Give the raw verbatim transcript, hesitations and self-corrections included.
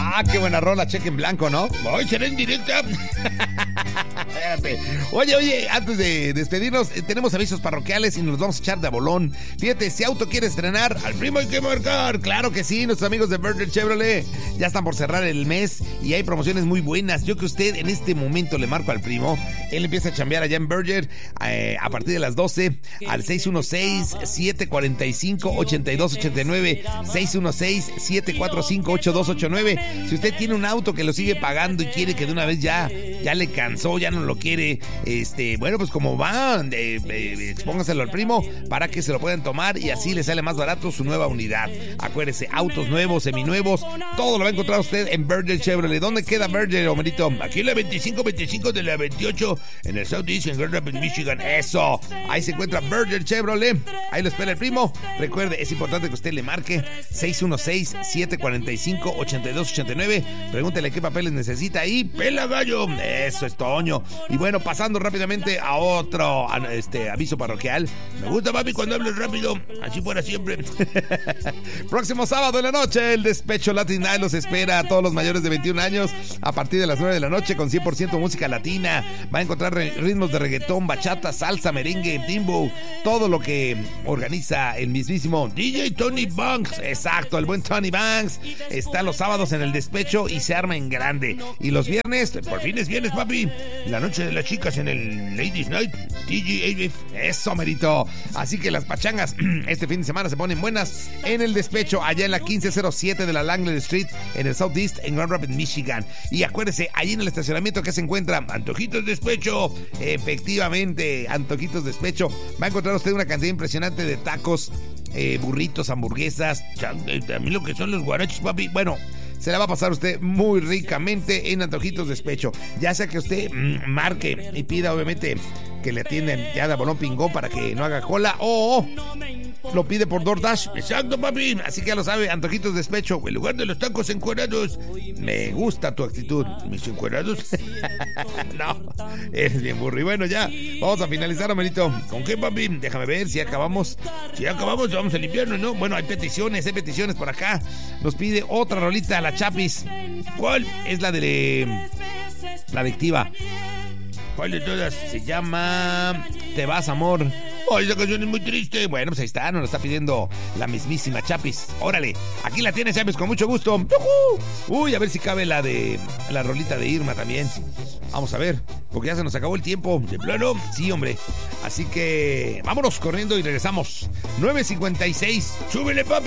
Ah, qué buena rola, cheque en blanco, ¿no? Hoy será en directa. Espérate. Oye, oye, antes de despedirnos, eh, tenemos avisos parroquiales y nos vamos a echar de a bolón. Fíjate, si auto quiere estrenar, al primo hay que marcar. Claro que sí, nuestros amigos de Berger Chevrolet ya están por cerrar el mes y hay promociones muy buenas. Yo que usted en este momento le marco al primo, él empieza a chambear allá en Berger eh, a partir de las doce al seis uno seis, siete cuatro cinco, ocho dos ocho nueve, seis uno seis, siete cuatro cinco, ocho dos ocho nueve. Si usted tiene un auto que lo sigue pagando y quiere que de una vez ya, ya le cansó, ya no lo quiere, este, bueno, pues como va, eh, eh, expóngaselo al primo para que se lo puedan tomar y así le sale más barato su nueva unidad. Acuérdese, autos nuevos, seminuevos, todo lo va a encontrar usted en Berger Chevrolet. ¿Dónde queda Berger, Homerito? Aquí en la veinticinco veinticinco de la veintiocho, en el Southeast, en Grand Rapids, Michigan. Eso, ahí se encuentra Berger Chevrolet. Ahí lo espera el primo. Recuerde, es importante que usted le marque seis uno seis, siete cuatro cinco, ocho dos ocho nueve. Pregúntele qué papeles necesita y pela gallo. Eso es Toño. Y bueno, pasando rápidamente a otro a, este aviso parroquial. Me gusta, papi, cuando hables rápido. Así fuera siempre. Próximo sábado en la noche, el Despecho Latin Night los espera a todos los mayores de veintiún años a partir de las nueve de la noche con cien por ciento música latina. Va a encontrar ritmos de reggaetón, bachata, salsa, merengue, timbo, todo lo que organiza el mismísimo D J Tony Banks. Exacto, el buen Tony Banks. Está los sábados en el Despecho y se arma en grande. Y los viernes, por fin es viernes, papi. La noche de las chicas en el Ladies Night, T G A F. Eso, merito. Así que las pachangas este fin de semana se ponen buenas en el Despecho, allá en la quince cero siete de la Langley Street, en el Southeast, en Grand Rapids, Michigan. Y acuérdese, allí en el estacionamiento que se encuentra Antojitos Despecho. Efectivamente, Antojitos Despecho. Va a encontrar usted una cantidad impresionante de tacos, eh, burritos, hamburguesas, también lo que son los guarachos, papi. Bueno, se la va a pasar usted muy ricamente en Antojitos Despecho. Ya sea que usted mmm, marque y pida, obviamente, que le atienden ya de bolón pingón para que no haga cola, o lo pide por DoorDash. Exacto, papi. Así que ya lo sabe, Antojitos Despecho, en lugar de los tacos encuerados. Me gusta tu actitud. ¿Mis encuerados? No, eres bien burro. Y bueno, ya, vamos a finalizar, Homerito. ¿Con qué, papi? Déjame ver si acabamos. Si acabamos, vamos a limpiarnos, ¿no? Bueno, hay peticiones, hay peticiones por acá. Nos pide otra rolita, la Chapis. ¿Cuál? Es la de la adictiva. ¿Cuál de todas? Se llama Te vas, amor. Ay, esa canción es muy triste. Bueno, pues ahí está, nos lo está pidiendo la mismísima Chapis. Órale, aquí la tienes, Chapis, con mucho gusto. ¡Yujú! Uy, a ver si cabe la de la rolita de Irma también. Vamos a ver, porque ya se nos acabó el tiempo. ¿De plano? Sí, hombre. Así que vámonos corriendo y regresamos. nueve cincuenta y seis. ¡Súbele, papi!